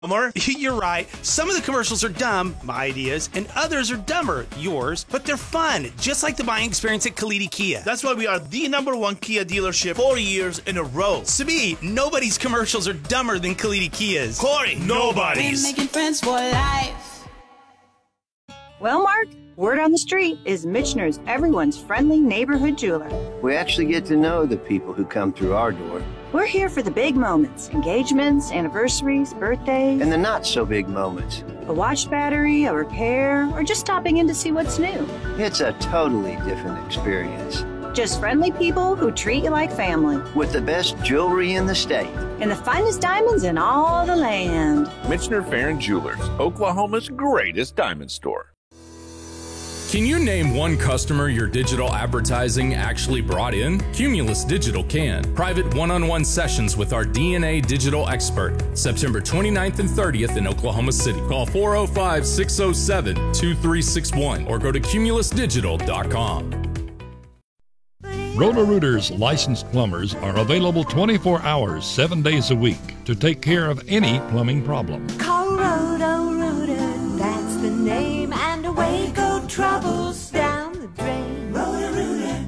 You're right. Some of the commercials are dumb, my ideas, and others are dumber, yours, but they're fun, just like the buying experience at Kalidi Kia. That's why we are the #1 Kia dealership 4 years in a row. Sabi, nobody's commercials are dumber than Kalidi Kia's. Corey, nobody's. Making friends for life. Well, Mark, word on the street is Michener's everyone's friendly neighborhood jeweler. We actually get to know the people who come through our door. We're here for the big moments, engagements, anniversaries, birthdays. And the not-so-big moments. A watch battery, a repair, or just stopping in to see what's new. It's a totally different experience. Just friendly people who treat you like family. With the best jewelry in the state. And the finest diamonds in all the land. Michener Farron Jewelers, Oklahoma's greatest diamond store. Can you name one customer your digital advertising actually brought in? Cumulus Digital can. Private one-on-one sessions with our DNA digital expert. September 29th and 30th in Oklahoma City. Call 405-607-2361 or go to cumulusdigital.com. Roto-Rooter's licensed plumbers are available 24 hours, 7 days a week to take care of any plumbing problem. Call Roto-Rooter, that's the name, and away go troubles down the drain. Roto-Rooter.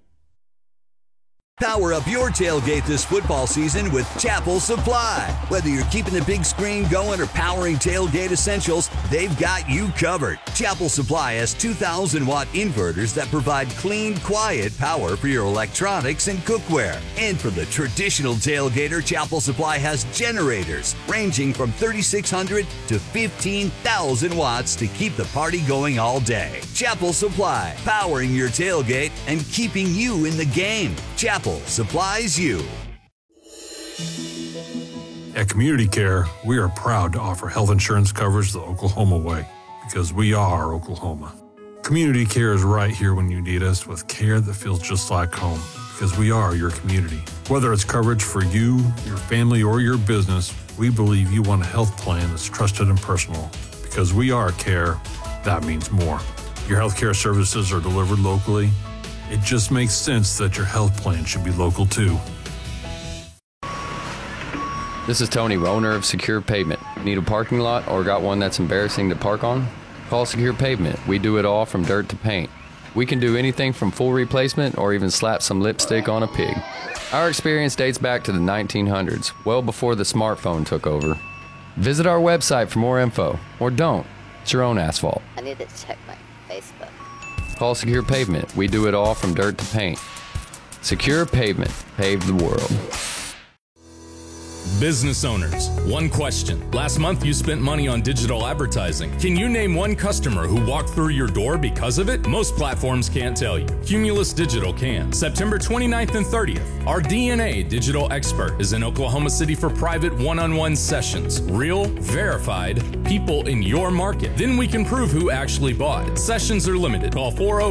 Power up your tailgate this football season with Chapel Supply. Whether you're keeping the big screen going or powering tailgate essentials, they've got you covered. Chapel Supply has 2,000-watt inverters that provide clean, quiet power for your electronics and cookware. And for the traditional tailgater, Chapel Supply has generators ranging from 3,600 to 15,000 watts to keep the party going all day. Chapel Supply, powering your tailgate and keeping you in the game. Chapel supplies you. At Community Care, we are proud to offer health insurance coverage the Oklahoma way, because we are Oklahoma. Community Care is right here when you need us, with care that feels just like home, because we are your community. Whether it's coverage for you, your family, or your business, we believe you want a health plan that's trusted and personal. Because we are care, that means more. Your healthcare services are delivered locally. It just makes sense that your health plan should be local too. This is Tony, owner of Secure Pavement. Need a parking lot or got one that's embarrassing to park on? Call Secure Pavement. We do it all from dirt to paint. We can do anything from full replacement or even slap some lipstick on a pig. Our experience dates back to the 1900s, well before the smartphone took over. Visit our website for more info, or don't. It's your own asphalt. I need to check my Facebook. Call Secure Pavement. We do it all from dirt to paint. Secure Pavement. Pave the world. Business owners, one question. Last month you spent money on digital advertising. Can you name one customer who walked through your door because of it? Most platforms can't tell you. Cumulus Digital can. September 29th and 30th. Our DNA digital expert is in Oklahoma City for private one-on-one sessions. Real, verified, people in your market. Then we can prove who actually bought. Sessions are limited. Call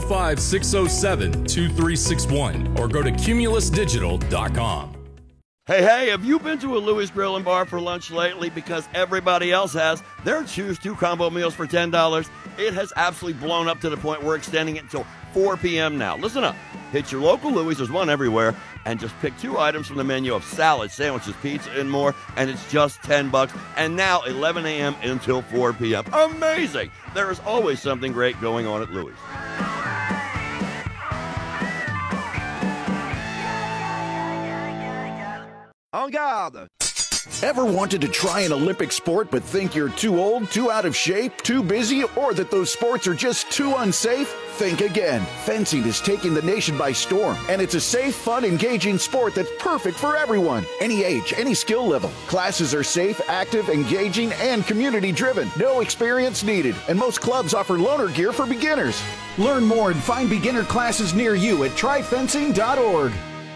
405-607-2361 or go to cumulusdigital.com. Hey, have you been to a Louis Grill and Bar for lunch lately? Because everybody else has. Their Choose 2 combo meals for $10. It has absolutely blown up to the point we're extending it until 4 p.m. now. Listen up. Hit your local Louis, there's one everywhere, and just pick 2 items from the menu of salad, sandwiches, pizza, and more, and it's just $10. And now 11 a.m. until 4 p.m. Amazing! There is always something great going on at Louis. En garde! Ever wanted to try an Olympic sport but think you're too old, too out of shape, too busy, or that those sports are just too unsafe? Think again. Fencing is taking the nation by storm, and it's a safe, fun, engaging sport that's perfect for everyone. Any age, any skill level. Classes are safe, active, engaging, and community-driven. No experience needed, and most clubs offer loaner gear for beginners. Learn more and find beginner classes near you at tryfencing.org.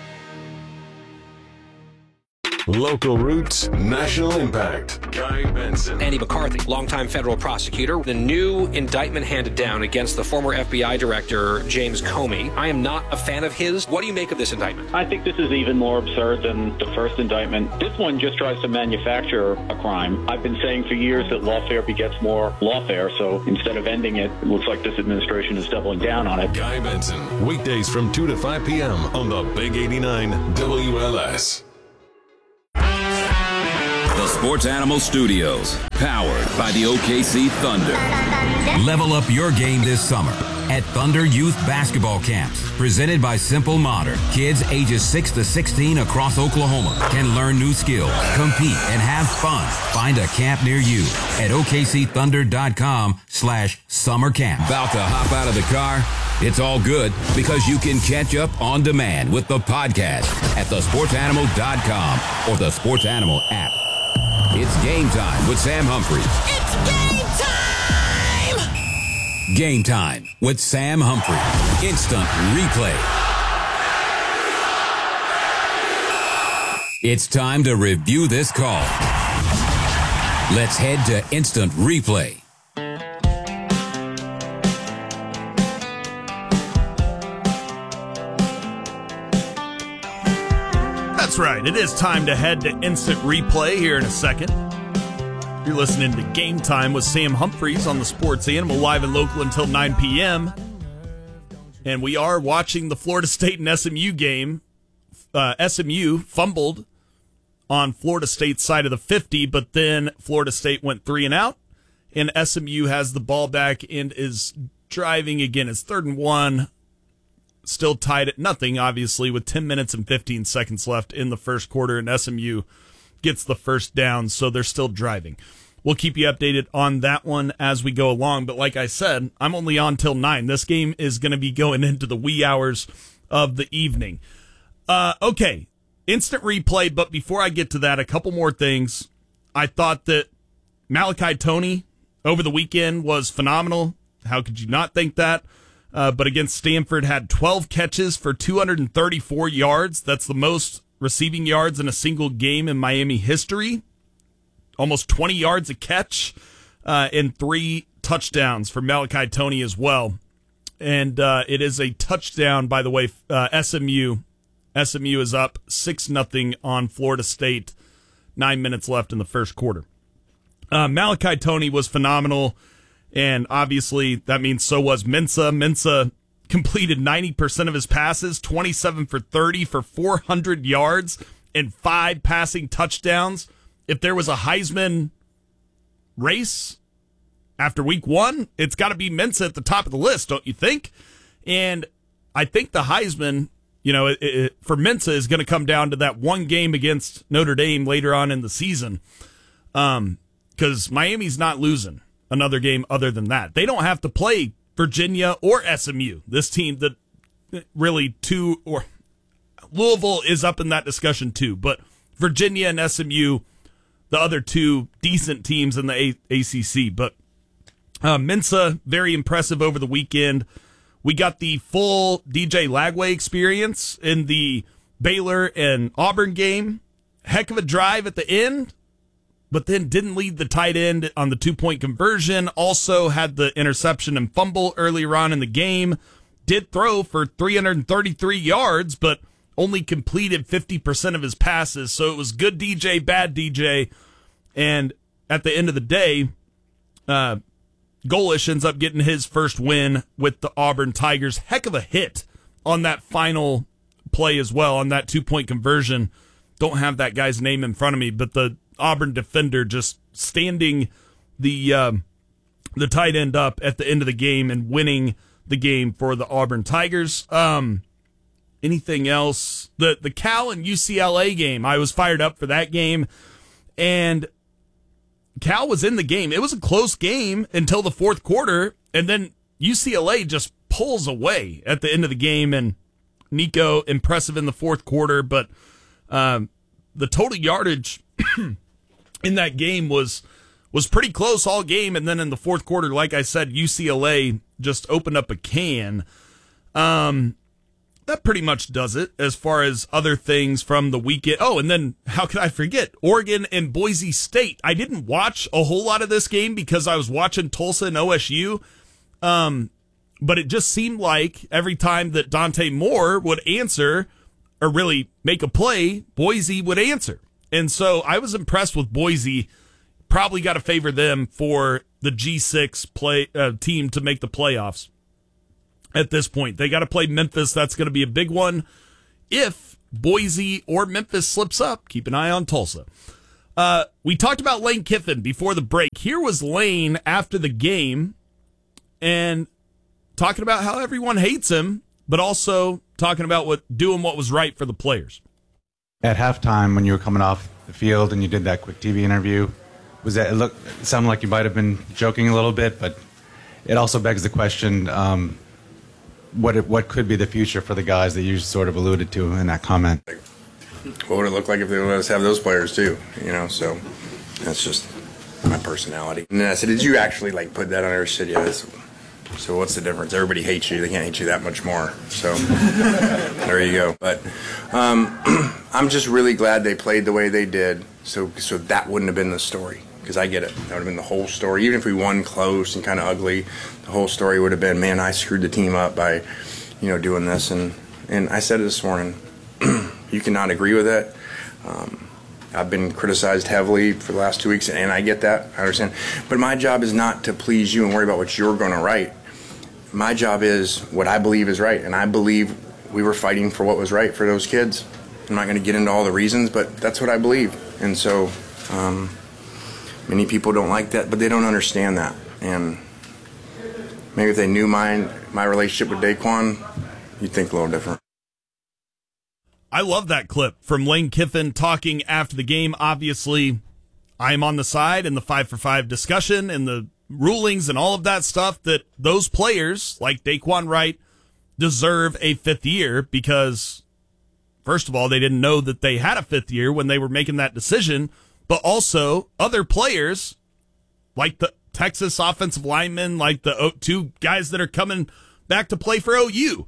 Local roots, national impact. Guy Benson. Andy McCarthy, longtime federal prosecutor. The new indictment handed down against the former FBI director, James Comey. I am not a fan of his. What do you make of this indictment? I think this is even more absurd than the first indictment. This one just tries to manufacture a crime. I've been saying for years that lawfare begets more lawfare, so instead of ending it, it looks like this administration is doubling down on it. Guy Benson, weekdays from 2 to 5 p.m. on the Big 89 WLS. The Sports Animal Studios, powered by the OKC Thunder. Level up your game this summer at Thunder Youth Basketball Camps, presented by Simple Modern. Kids ages 6 to 16 across Oklahoma can learn new skills, compete, and have fun. Find a camp near you at OKCThunder.com/summer camp. About to hop out of the car? It's all good because you can catch up on demand with the podcast at thesportsanimal.com or the Sports Animal app. It's game time with Sam Humphries. It's game time! Game time with Sam Humphries. Instant replay. It's time to review this call. Let's head to Instant Replay. That's right. It is time to head to Instant Replay here in a second. You're listening to Game Time with Sam Humphries on the Sports Animal, live and local until 9 p.m. And we are watching the Florida State and SMU game. SMU fumbled on Florida State's side of the 50, but then Florida State went 3 and out, and SMU has the ball back and is driving again. It's 3rd and 1. Still tied at nothing, obviously, with 10 minutes and 15 seconds left in the first quarter, and SMU gets the first down, so they're still driving. We'll keep you updated on that one as we go along, but like I said, I'm only on till 9. This game is going to be going into the wee hours of the evening. Okay, Instant Replay, but before I get to that, a couple more things. I thought that Malachi Toney over the weekend was phenomenal. How could you not think that? But against Stanford, had 12 catches for 234 yards. That's the most receiving yards in a single game in Miami history. Almost 20 yards a catch and 3 touchdowns for Malachi Toney as well. And it is a touchdown, by the way. SMU is up 6-0 on Florida State. 9 minutes left in the first quarter. Malachi Toney was phenomenal. And obviously, that means so was Mensah. Mensah completed 90% of his passes, 27 for 30 for 400 yards and 5 passing touchdowns. If there was a Heisman race after week 1, it's got to be Mensah at the top of the list, don't you think? And I think the Heisman, for Mensah is going to come down to that one game against Notre Dame later on in the season, because Miami's not losing another game other than that. They don't have to play Virginia or SMU. This team that really Louisville is up in that discussion too, but Virginia and SMU, the other two decent teams in the ACC. But Mensah, very impressive over the weekend. We got the full DJ Lagway experience in the Baylor and Auburn game. Heck of a drive at the end, but then didn't lead the tight end on the 2-point conversion. Also had the interception and fumble earlier on in the game. Did throw for 333 yards, but only completed 50% of his passes. So it was good DJ, bad DJ. And at the end of the day, Golish ends up getting his first win with the Auburn Tigers. Heck of a hit on that final play as well, on that 2-point conversion. Don't have that guy's name in front of me, but the Auburn defender just standing the tight end up at the end of the game and winning the game for the Auburn Tigers. Anything else? The Cal and UCLA game, I was fired up for that game, and Cal was in the game. It was a close game until the fourth quarter, and then UCLA just pulls away at the end of the game, and Nico, impressive in the fourth quarter, but the total yardage in that game was pretty close all game, and then in the fourth quarter, like I said, UCLA just opened up a can. That pretty much does it as far as other things from the weekend. Oh, and then how could I forget Oregon and Boise State? I didn't watch a whole lot of this game because I was watching Tulsa and OSU, but it just seemed like every time that Dante Moore would answer or really make a play, Boise would answer. And so I was impressed with Boise. Probably got to favor them for the G6 team to make the playoffs at this point. They got to play Memphis. That's going to be a big one. If Boise or Memphis slips up, keep an eye on Tulsa. We talked about Lane Kiffin before the break. Here was Lane after the game and talking about how everyone hates him, but also talking about doing what was right for the players. At halftime, when you were coming off the field and you did that quick TV interview, it sounded like you might have been joking a little bit, but it also begs the question, what could be the future for the guys that you sort of alluded to in that comment? What would it look like if they let us have those players too? So that's just my personality. And then I said, did you actually put that on there? She said, yes. So what's the difference? Everybody hates you. They can't hate you that much more. So there you go. But I'm just really glad they played the way they did. So that wouldn't have been the story. Because I get it. That would have been the whole story. Even if we won close and kind of ugly, the whole story would have been, man, I screwed the team up by, doing this. And I said it this morning. You cannot agree with it. I've been criticized heavily for the last 2 weeks, and I get that. I understand. But my job is not to please you and worry about what you're going to write. My job is what I believe is right, and I believe we were fighting for what was right for those kids. I'm not going to get into all the reasons, but that's what I believe. And so many people don't like that, but they don't understand that. And maybe if they knew my relationship with Daquan, you'd think a little different. I love that clip from Lane Kiffin talking after the game. Obviously, I'm on the side in the 5-for-5 discussion and the rulings and all of that stuff that those players like Daquan Wright deserve a fifth year because, first of all, they didn't know that they had a fifth year when they were making that decision, but also other players like the Texas offensive linemen, like the two guys that are coming back to play for OU.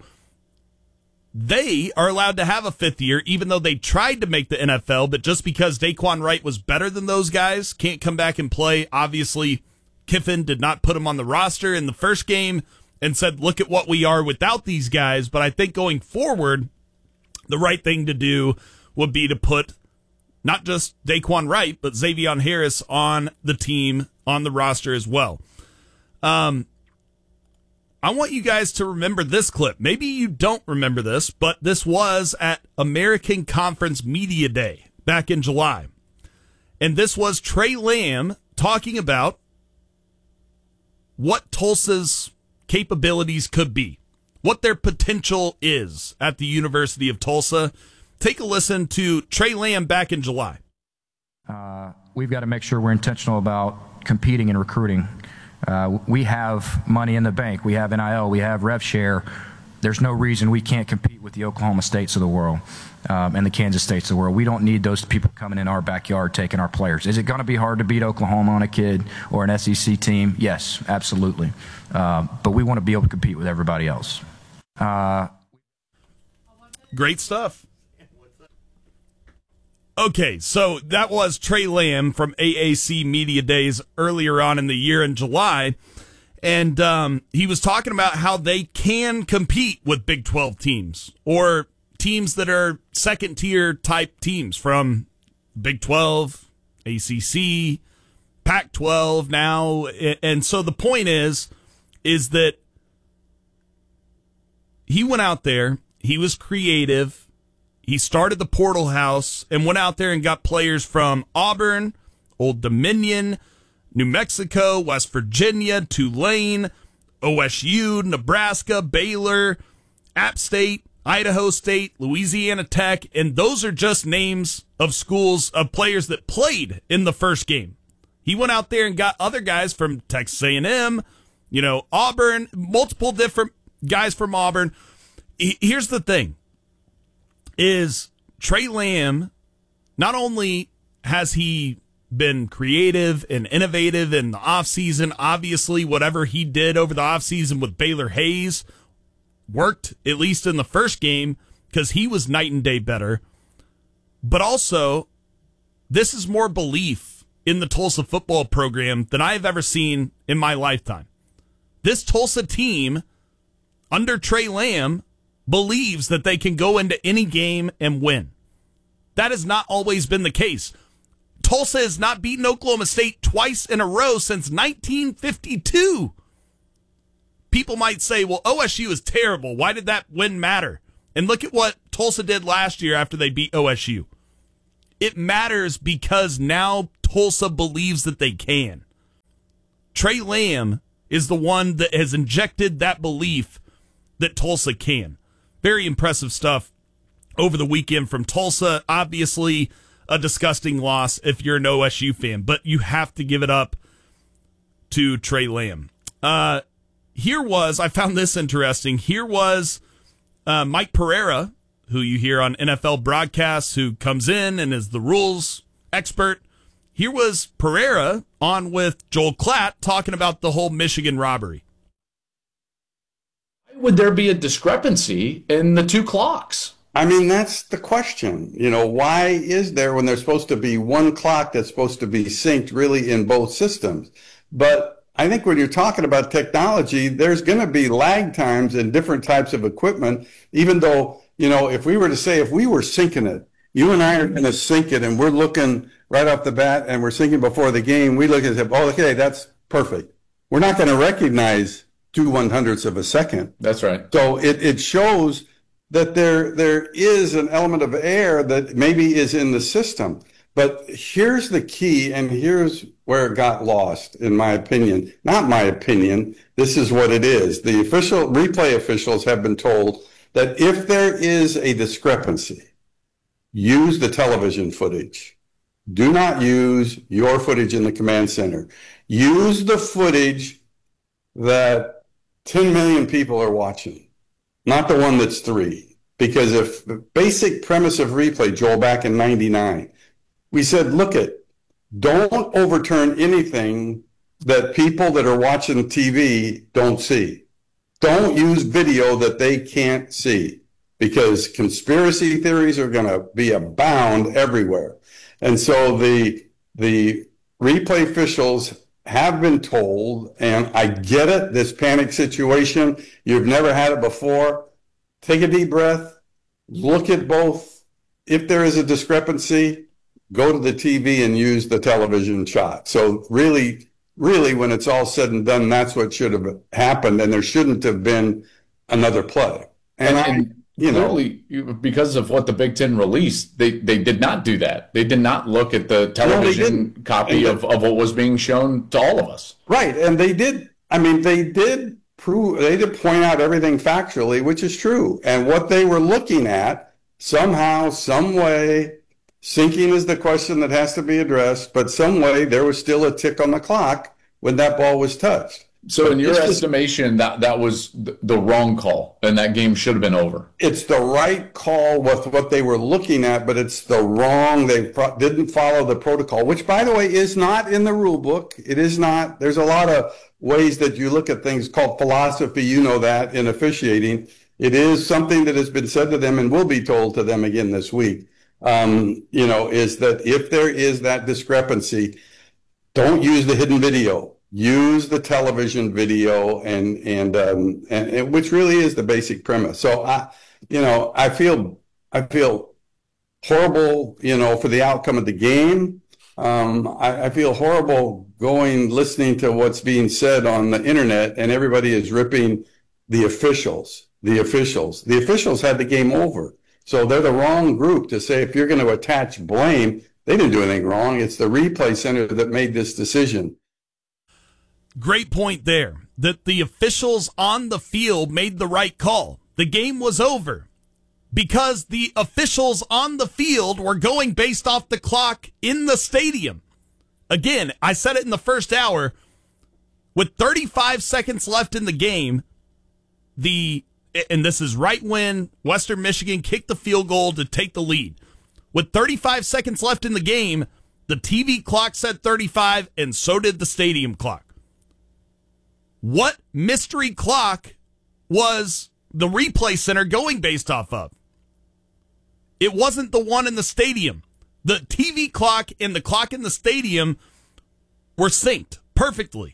They are allowed to have a fifth year, even though they tried to make the NFL, but just because Daquan Wright was better than those guys, can't come back and play. Obviously, Kiffin did not put him on the roster in the first game and said, look at what we are without these guys. But I think going forward, the right thing to do would be to put not just Daquan Wright, but Xavier Harris on the team, on the roster as well. I want you guys to remember this clip. Maybe you don't remember this, but this was at American Conference Media Day back in July. And this was Trey Lamb talking about what Tulsa's capabilities could be, what their potential is at the University of Tulsa. Take a listen to Trey Lamb back in July. We've got to make sure we're intentional about competing and recruiting. We have money in the bank. We have NIL. We have rev share. There's no reason we can't compete with the Oklahoma States of the world and the Kansas States of the world. We don't need those people coming in our backyard taking our players. Is it going to be hard to beat Oklahoma on a kid or an SEC team? Yes, absolutely. But we want to be able to compete with everybody else. Great stuff. Okay, so that was Trey Lamb from AAC Media Days earlier on in the year in July, and he was talking about how they can compete with Big 12 teams or teams that are second-tier type teams from Big 12, ACC, Pac-12 now, and so the point is that he went out there, he was creative. He started the Portal House and went out there and got players from Auburn, Old Dominion, New Mexico, West Virginia, Tulane, OSU, Nebraska, Baylor, App State, Idaho State, Louisiana Tech, and those are just names of schools of players that played in the first game. He went out there and got other guys from Texas A&M, Auburn, multiple different guys from Auburn. Here's the thing. Is Trey Lamb, not only has he been creative and innovative in the offseason, obviously whatever he did over the offseason with Baylor Hayes worked, at least in the first game, because he was night and day better. But also, this is more belief in the Tulsa football program than I have ever seen in my lifetime. This Tulsa team, under Trey Lamb, believes that they can go into any game and win. That has not always been the case. Tulsa has not beaten Oklahoma State twice in a row since 1952. People might say, well, OSU is terrible. Why did that win matter? And look at what Tulsa did last year after they beat OSU. It matters because now Tulsa believes that they can. Trey Lamb is the one that has injected that belief that Tulsa can. Very impressive stuff over the weekend from Tulsa. Obviously, a disgusting loss if you're an OSU fan, but you have to give it up to Trey Lamb. I found this interesting. Here was Mike Pereira, who you hear on NFL broadcasts, who comes in and is the rules expert. Here was Pereira on with Joel Klatt talking about the whole Michigan robbery. Would there be a discrepancy in the two clocks? I mean, that's the question. Why is there, when there's supposed to be one clock that's supposed to be synced really in both systems? But I think when you're talking about technology, there's going to be lag times in different types of equipment, even though, if we were syncing it, you and I are going to sync it, and we're looking right off the bat, and we're syncing before the game. We look at it, okay, that's perfect. We're not going to recognize 2/100ths of a second. That's right. So it shows that there is an element of error that maybe is in the system. But here's the key, and here's where it got lost, in my opinion. Not my opinion. This is what it is. The replay officials have been told that if there is a discrepancy, use the television footage. Do not use your footage in the command center. Use the footage that 10 million people are watching, not the one that's 3. Because if the basic premise of replay, Joel, back in 99, we said, don't overturn anything that people that are watching TV don't see. Don't use video that they can't see, because conspiracy theories are going to be abound everywhere. And so the replay officials have been told, and I get it, this panic situation, you've never had it before. Take a deep breath, look at both. If there is a discrepancy, go to the TV and use the television shot. So really, when it's all said and done, that's what should have happened, and there shouldn't have been another play. And clearly, because of what the Big Ten released, they did not do that. They did not look at the television copy of what was being shown to all of us. Right, and they did. I mean, they did point out everything factually, which is true. And what they were looking at, somehow, some way, syncing is the question that has to be addressed, but some way there was still a tick on the clock when that ball was touched. So in your estimation, that was the wrong call, and that game should have been over. It's the right call with what they were looking at, but it's the wrong. They didn't follow the protocol, which, by the way, is not in the rule book. It is not. There's a lot of ways that you look at things called philosophy, that, in officiating. It is something that has been said to them and will be told to them again this week, is that if there is that discrepancy, don't use the hidden video. Use the television video, and which really is the basic premise. So I feel horrible, for the outcome of the game. I feel horrible listening to what's being said on the internet, and everybody is ripping the officials. The officials had the game over. So they're the wrong group to say, if you're going to attach blame, they didn't do anything wrong. It's the replay center that made this decision. Great point there, that the officials on the field made the right call. The game was over because the officials on the field were going based off the clock in the stadium. Again, I said it in the first hour, with 35 seconds left in the game, and this is right when Western Michigan kicked the field goal to take the lead. With 35 seconds left in the game, the TV clock said 35, and so did the stadium clock. What mystery clock was the replay center going based off of? It wasn't the one in the stadium. The TV clock and the clock in the stadium were synced perfectly.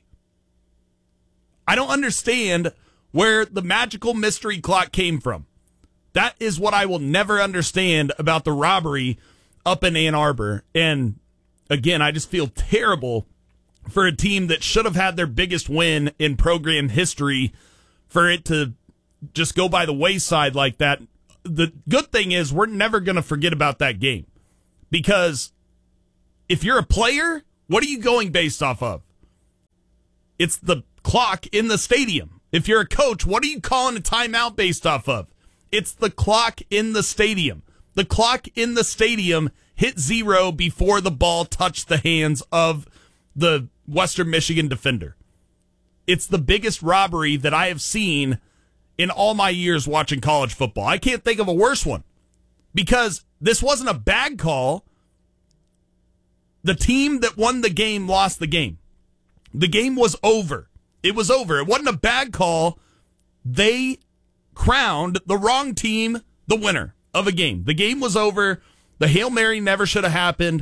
I don't understand where the magical mystery clock came from. That is what I will never understand about the robbery up in Ann Arbor. And again, I just feel terrible for a team that should have had their biggest win in program history, for it to just go by the wayside like that. The good thing is we're never going to forget about that game, Because if you're a player, what are you going based off of? It's the clock in the stadium. If you're a coach, what are you calling a timeout based off of? It's the clock in the stadium. The clock in the stadium hit 0 before the ball touched the hands of the Western Michigan defender. It's the biggest robbery that I have seen in all my years watching college football. I can't think of a worse one because this wasn't a bad call. The team that won the game lost the game. The game was over. It was over. It wasn't a bad call. They crowned the wrong team the winner of a game. The game was over. The Hail Mary never should have happened.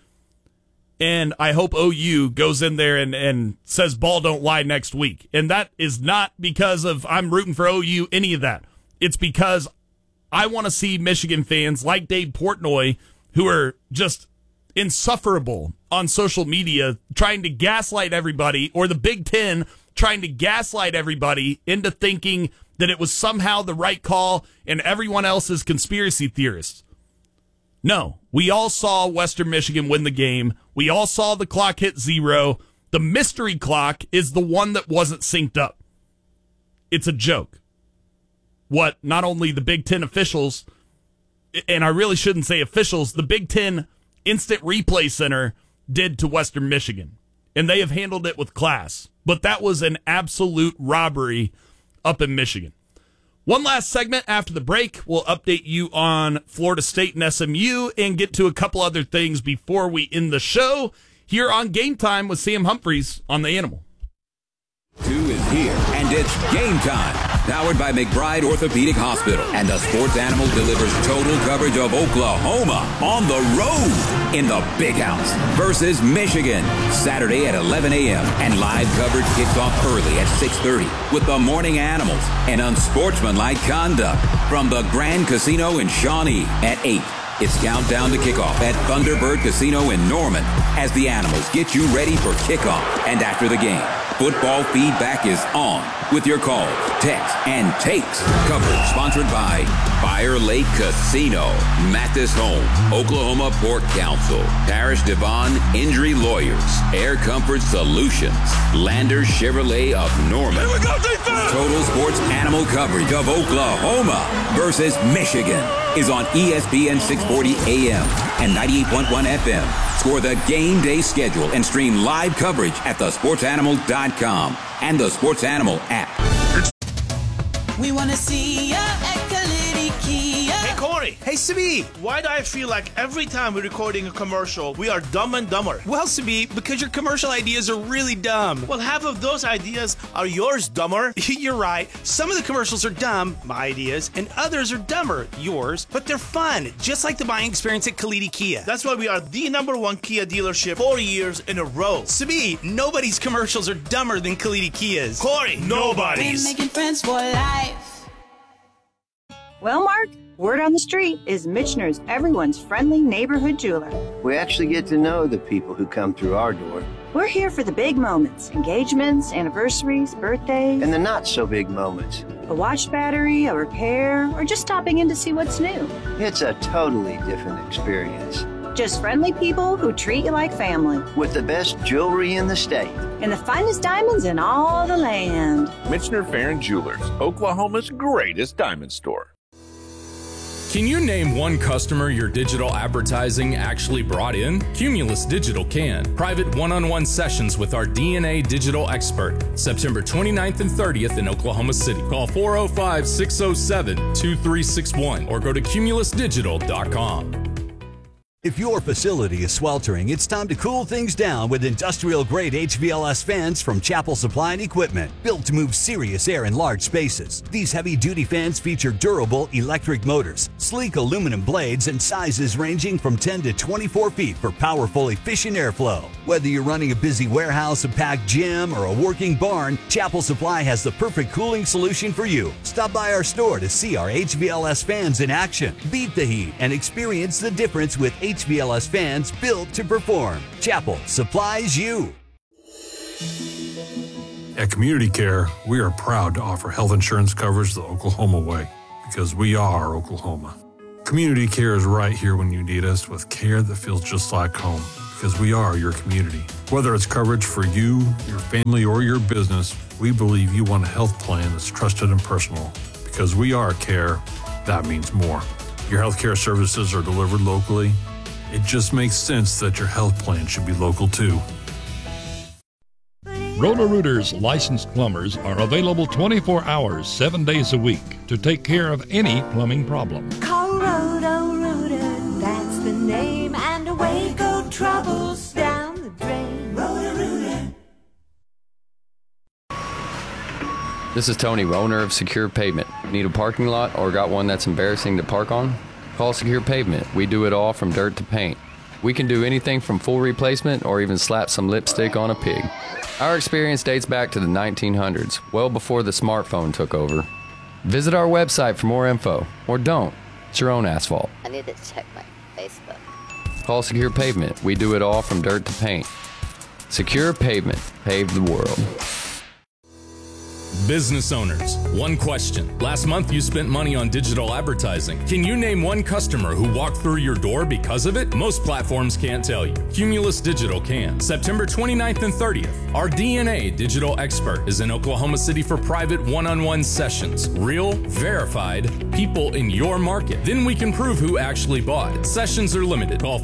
And I hope OU goes in there and says ball don't lie next week. And that is not because of I'm rooting for OU, any of that. It's because I want to see Michigan fans like Dave Portnoy, who are just insufferable on social media, trying to gaslight everybody, or the Big Ten trying to gaslight everybody into thinking that it was somehow the right call and everyone else is conspiracy theorists. No, we all saw Western Michigan win the game. We all saw the clock hit 0. The mystery clock is the one that wasn't synced up. It's a joke. What not only the Big Ten officials, and I really shouldn't say officials, the Big Ten Instant Replay Center did to Western Michigan. And they have handled it with class. But that was an absolute robbery up in Michigan. One last segment after the break. We'll update you on Florida State and SMU and get to a couple other things before we end the show here on Game Time with Sam Humphreys on The Animal. 2 is here, and it's game time. Powered by McBride Orthopedic Hospital. And the Sports Animal delivers total coverage of Oklahoma on the road in the Big House versus Michigan. Saturday at 11 a.m. And live coverage kicks off early at 6:30 with the Morning Animals and unsportsmanlike conduct from the Grand Casino in Shawnee at 8. It's countdown to kickoff at Thunderbird Casino in Norman as the Animals get you ready for kickoff and after the game. Football feedback is on with your calls, texts, and takes. Coverage sponsored by Fire Lake Casino, Mathis Home, Oklahoma Port Council, Parish Devon Injury Lawyers, Air Comfort Solutions, Landers Chevrolet of Norman. Here we go, defense! Total Sports Animal coverage of Oklahoma versus Michigan is on ESPN 640 AM and 98.1 FM. Score the game day schedule and stream live coverage at thesportsanimal.com and the Sports Animal app. We want to see ya at Kalidi Kia. Hey, Corey. Hey, Sabi. Why do I feel like every time we're recording a commercial, we are dumb and dumber? Well, Sabi, because your commercial ideas are really dumb. Well, half of those ideas are yours, dumber. You're right. Some of the commercials are dumb, my ideas, and others are dumber, yours, but they're fun, just like the buying experience at Kalidi Kia. That's why we are the #1 Kia dealership 4 years in a row. Sabi, nobody's commercials are dumber than Kalidi Kia's. Corey, nobody's. We're making friends for life. Well, Mark, word on the street is Michener's everyone's friendly neighborhood jeweler. We actually get to know the people who come through our door. We're here for the big moments, engagements, anniversaries, birthdays. And the not so big moments. A watch battery, a repair, or just stopping in to see what's new. It's a totally different experience. Just friendly people who treat you like family. With the best jewelry in the state. And the finest diamonds in all the land. Michener Farron Jewelers, Oklahoma's greatest diamond store. Can you name one customer your digital advertising actually brought in? Cumulus Digital can. Private one-on-one sessions with our DNA digital expert. September 29th and 30th in Oklahoma City. Call 405-607-2361 or go to cumulusdigital.com. If your facility is sweltering, it's time to cool things down with industrial-grade HVLS fans from Chapel Supply and Equipment, built to move serious air in large spaces. These heavy-duty fans feature durable electric motors, sleek aluminum blades, and sizes ranging from 10 to 24 feet for powerful, efficient airflow. Whether you're running a busy warehouse, a packed gym, or a working barn, Chapel Supply has the perfect cooling solution for you. Stop by our store to see our HVLS fans in action. Beat the heat and experience the difference with HVLS fans built to perform. Chapel supplies you. At Community Care, we are proud to offer health insurance coverage the Oklahoma way, because we are Oklahoma. Community Care is right here when you need us with care that feels just like home, because we are your community. Whether it's coverage for you, your family, or your business, we believe you want a health plan that's trusted and personal. Because we are care, that means more. Your healthcare services are delivered locally. It just makes sense that your health plan should be local too. Roto-Rooter's licensed plumbers are available 24 hours, 7 days a week to take care of any plumbing problem. Call Roto-Rooter, that's the name, and away go troubles down the drain. Roto-Rooter. This is Tony, owner of Secure Pavement. Need a parking lot or got one that's embarrassing to park on? Call Secure Pavement. We do it all from dirt to paint. We can do anything from full replacement or even slap some lipstick on a pig. Our experience dates back to the 1900s, well before the smartphone took over. Visit our website for more info, or don't. It's your own asphalt. I need to check my Facebook. Call Secure Pavement. We do it all from dirt to paint. Secure Pavement. Pave the world. Business owners, one question. Last month you spent money on digital advertising. Can you name one customer who walked through your door because of it? Most platforms can't tell you. Cumulus Digital can. September 29th and 30th, our DNA digital expert is in Oklahoma City for private one-on-one sessions. Real, verified, people in your market. Then we can prove who actually bought. Sessions are limited. Call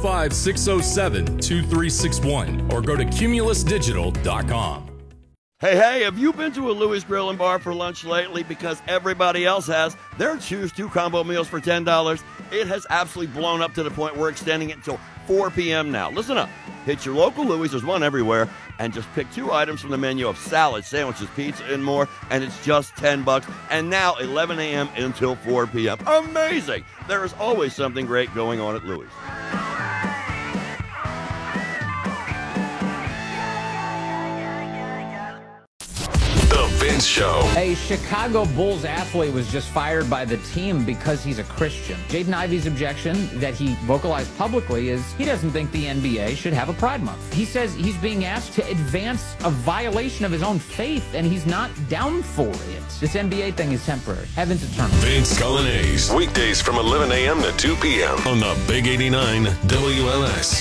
405-607-2361 or go to cumulusdigital.com. Hey, have you been to a Louis Grill and Bar for lunch lately? Because everybody else has. Their Choose 2 combo meals for $10. It has absolutely blown up to the point we're extending it until 4 p.m. now. Listen up. Hit your local Louis, there's one everywhere, and just pick 2 items from the menu of salad, sandwiches, pizza, and more, and it's just $10. And now 11 a.m. until 4 p.m. Amazing! There is always something great going on at Louis. Vince Show. A Chicago Bulls athlete was just fired by the team because he's a Christian. Jaden Ivey's objection that he vocalized publicly is he doesn't think the NBA should have a Pride Month. He says he's being asked to advance a violation of his own faith, and he's not down for it. This NBA thing is temporary. Heaven's eternal. Vince Cullinase. Weekdays from 11 a.m. to 2 p.m. on the Big 89 WLS.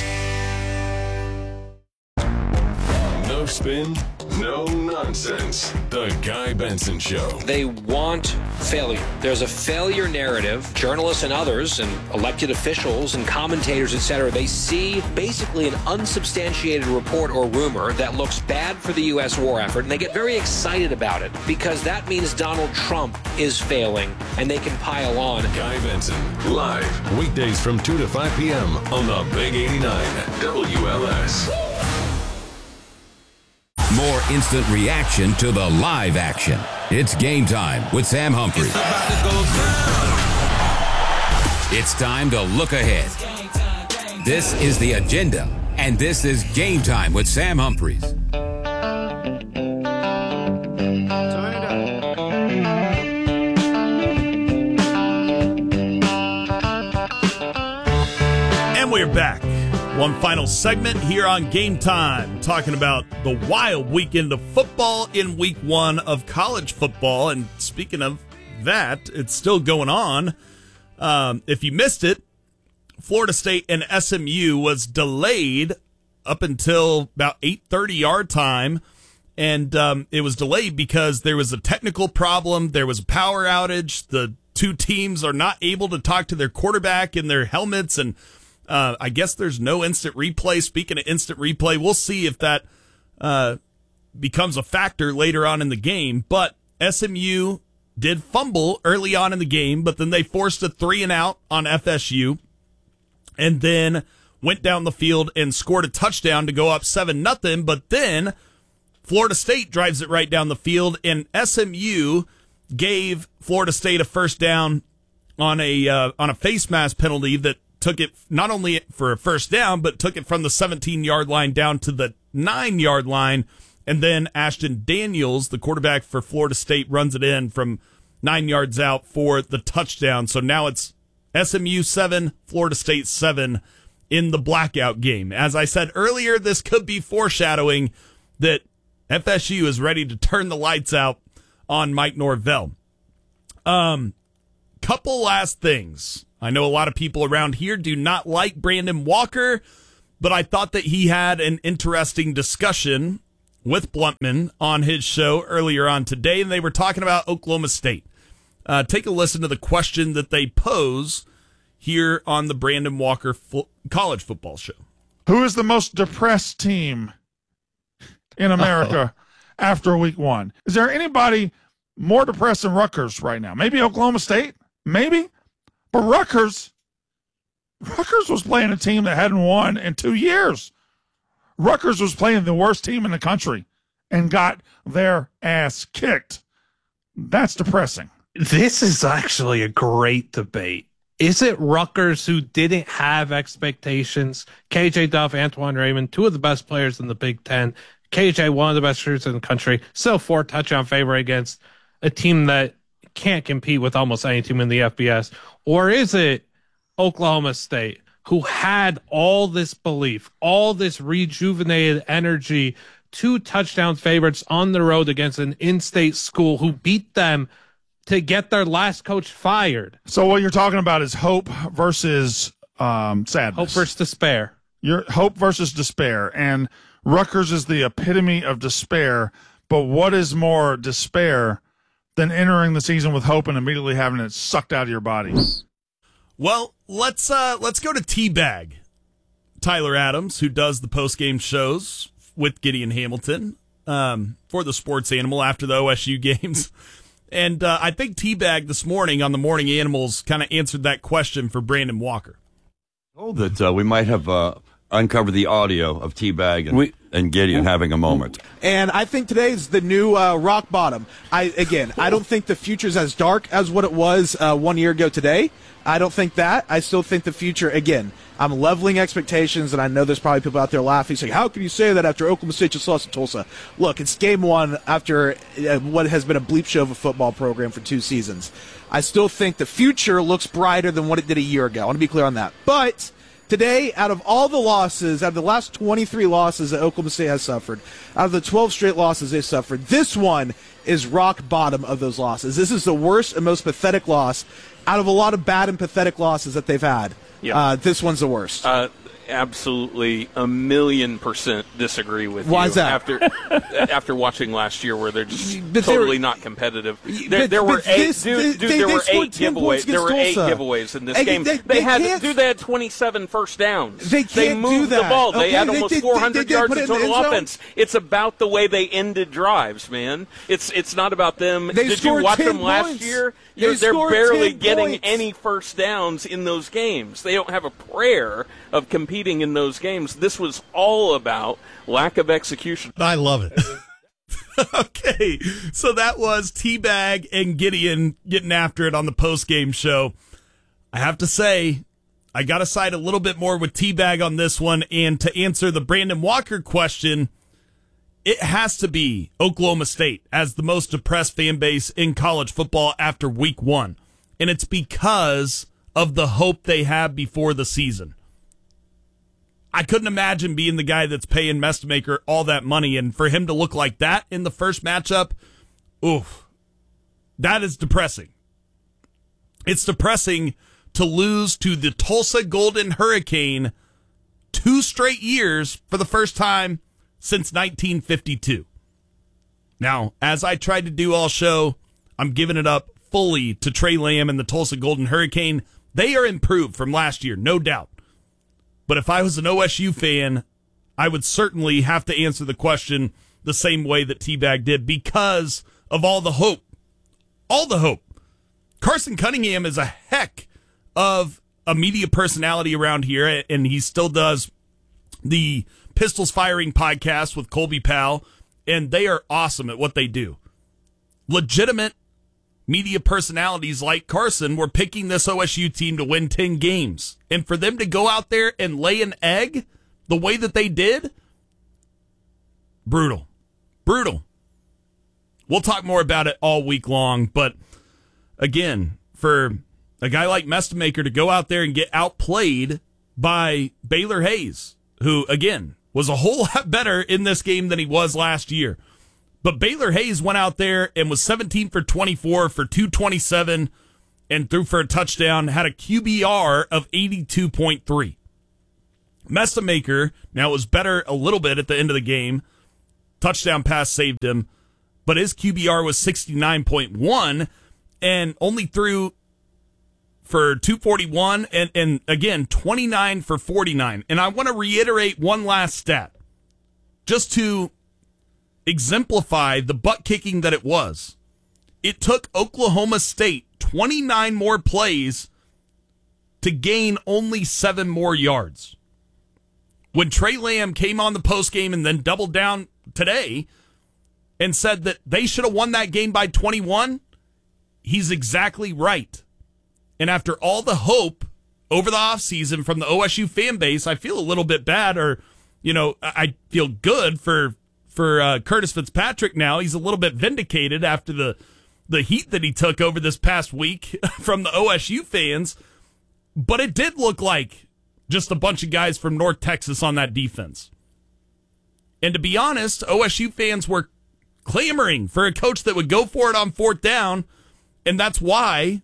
No spin, no nonsense. The Guy Benson Show. They want failure. There's a failure narrative. Journalists and others and elected officials and commentators, etc., they see basically an unsubstantiated report or rumor that looks bad for the U.S. war effort, and they get very excited about it because that means Donald Trump is failing, and they can pile on. Guy Benson, live, weekdays from 2 to 5 p.m. on the Big 89 WLS. More instant reaction to the live action. It's Game Time with Sam Humphries. It's time to look ahead. This is the agenda, and this is Game Time with Sam Humphries. And we're back. One final segment here on Game Time, talking about the wild weekend of football in week 1 of college football. And speaking of that, it's still going on. If you missed it, Florida State and SMU was delayed up until about 8:30 our time. And it was delayed because there was a technical problem. There was a power outage. The two teams are not able to talk to their quarterback in their helmets, and I guess there's no instant replay. Speaking of instant replay, we'll see if that becomes a factor later on in the game. But SMU did fumble early on in the game, but then they forced a 3-and-out on FSU and then went down the field and scored a touchdown to go up 7-0. But then Florida State drives it right down the field, and SMU gave Florida State a first down on a face mask penalty that took it not only for a first down, but took it from the 17-yard line down to the 9-yard line. And then Ashton Daniels, the quarterback for Florida State, runs it in from 9 yards out for the touchdown. So now it's SMU 7, Florida State 7 in the blackout game. As I said earlier, this could be foreshadowing that FSU is ready to turn the lights out on Mike Norvell. Couple last things. I know a lot of people around here do not like Brandon Walker, but I thought that he had an interesting discussion with Bluntman on his show earlier on today, and they were talking about Oklahoma State. Take a listen to the question that they pose here on the Brandon Walker College Football Show. Who is the most depressed team in America after week one? Is there anybody more depressed than Rutgers right now? Maybe Oklahoma State? Maybe. But Rutgers was playing a team that hadn't won in 2 years. Rutgers was playing the worst team in the country and got their ass kicked. That's depressing. This is actually a great debate. Is it Rutgers, who didn't have expectations? KJ Duff, Antoine Raymond, two of the best players in the Big Ten. KJ, one of the best shooters in the country. Still 4 touchdown favorite against a team that can't compete with almost any team in the FBS. Or is it Oklahoma State, who had all this belief, all this rejuvenated energy, 2 touchdown favorites on the road against an in-state school who beat them to get their last coach fired? So what you're talking about is hope versus sadness. Hope versus despair. Your hope versus despair. And Rutgers is the epitome of despair. But what is more despair than entering the season with hope and immediately having it sucked out of your body? Well, let's go to T-Bag. Tyler Adams, who does the post-game shows with Gideon Hamilton for the Sports Animal after the OSU games. And I think T-Bag this morning on the Morning Animals kind of answered that question for Brandon Walker. Oh, that we might have uncovered the audio of T-Bag and Gideon having a moment. And I think today's the new rock bottom. I don't think the future's as dark as what it was 1 year ago today. I don't think that. I still think the future, again, I'm leveling expectations, and I know there's probably people out there laughing, saying, how can you say that after Oklahoma State just lost to Tulsa? Look, it's game one after what has been a bleep show of a football program for 2 seasons. I still think the future looks brighter than what it did a year ago. I want to be clear on that. But today, out of all the losses, out of the last 23 losses that Oklahoma State has suffered, out of the 12 straight losses they've suffered, this one is rock bottom of those losses. This is the worst and most pathetic loss out of a lot of bad and pathetic losses that they've had. Yeah. This one's the worst. Absolutely 1,000,000% disagree with you. Why is that? After watching last year, where they're just totally not competitive. There were 8 giveaways. There were 8 giveaways in this game. They had 27 first downs. They moved the ball. They had almost 400 yards of total offense. It's about the way they ended drives, man. It's not about them. Did you watch them last year? They're barely getting any first downs in those games. They don't have a prayer of competing in those games. This was all about lack of execution. I love it. Okay, so that was T-Bag and Gideon getting after it on the post-game show. I have to say, I got to side a little bit more with T-Bag on this one, and to answer the Brandon Walker question, it has to be Oklahoma State as the most depressed fan base in college football after week 1. And it's because of the hope they have before the season. I couldn't imagine being the guy that's paying Mestemaker all that money, and for him to look like that in the first matchup, oof, that is depressing. It's depressing to lose to the Tulsa Golden Hurricane 2 straight years for the first time since 1952. Now, as I tried to do all show, I'm giving it up fully to Trey Lamb and the Tulsa Golden Hurricane. They are improved from last year, no doubt. But if I was an OSU fan, I would certainly have to answer the question the same way that T-Bag did because of all the hope. All the hope. Carson Cunningham is a heck of a media personality around here, and he still does the Pistols Firing podcast with Colby Powell, and they are awesome at what they do. Legitimate media personalities like Carson were picking this OSU team to win 10 games. And for them to go out there and lay an egg the way that they did, brutal. Brutal. We'll talk more about it all week long, but again, for a guy like Mestemaker to go out there and get outplayed by Baylor Hayes, who, again, was a whole lot better in this game than he was last year. But Baylor Hayes went out there and was 17 for 24 for 227 and threw for a touchdown, had a QBR of 82.3. Messamaker, now was better a little bit at the end of the game. Touchdown pass saved him, but his QBR was 69.1 and only threw for 241 and again, 29 for 49. And I want to reiterate one last stat just to exemplify the butt kicking that it was. It took Oklahoma State 29 more plays to gain only 7 more yards. When Trey Lamb came on the postgame and then doubled down today and said that they should have won that game by 21, he's exactly right. And after all the hope over the offseason from the OSU fan base, I feel a little bit bad, or, I feel good for Curtis Fitzpatrick now. He's a little bit vindicated after the heat that he took over this past week from the OSU fans. But it did look like just a bunch of guys from North Texas on that defense. And to be honest, OSU fans were clamoring for a coach that would go for it on fourth down, and that's why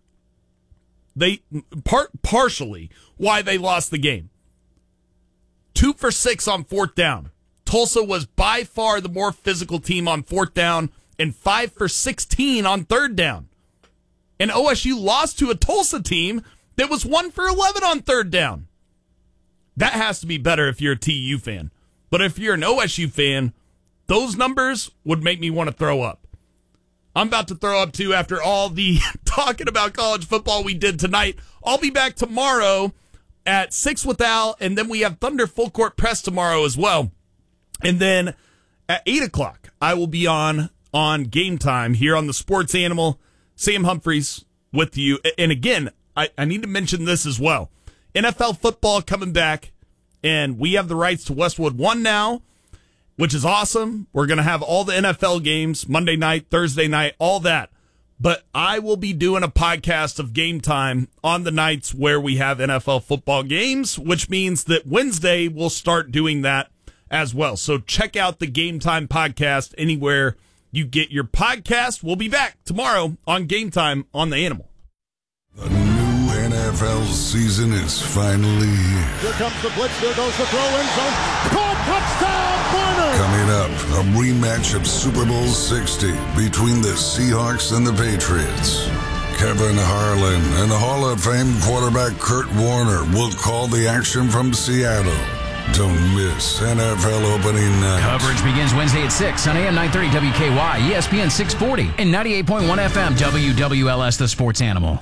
partially why they lost the game. 2 for 6 on fourth down. Tulsa was by far the more physical team on fourth down, and 5 for 16 on third down. And OSU lost to a Tulsa team that was 1 for 11 on third down. That has to be better if you're a TU fan. But if you're an OSU fan, those numbers would make me want to throw up. I'm about to throw up too after all the talking about college football we did tonight. I'll be back tomorrow at 6 with Al, and then we have Thunder Full Court Press tomorrow as well. And then at 8 o'clock, I will be on Game Time here on the Sports Animal. Sam Humphreys with you. And again, I need to mention this as well. NFL football coming back, and we have the rights to Westwood One now, which is awesome. We're going to have all the NFL games, Monday night, Thursday night, all that. But I will be doing a podcast of Game Time on the nights where we have NFL football games, which means that Wednesday we'll start doing that as well. So check out the Game Time podcast anywhere you get your podcast. We'll be back tomorrow on Game Time on the Animal. The new NFL season is finally here. Here comes the blitz. There goes the throw in zone. Caught, touchdown, Warner! Coming up, a rematch of Super Bowl 60 between the Seahawks and the Patriots. Kevin Harlan and Hall of Fame quarterback Kurt Warner will call the action from Seattle. Don't miss NFL opening night. Coverage begins Wednesday at 6 on AM 930 WKY, ESPN 640, and 98.1 FM WWLS, the Sports Animal.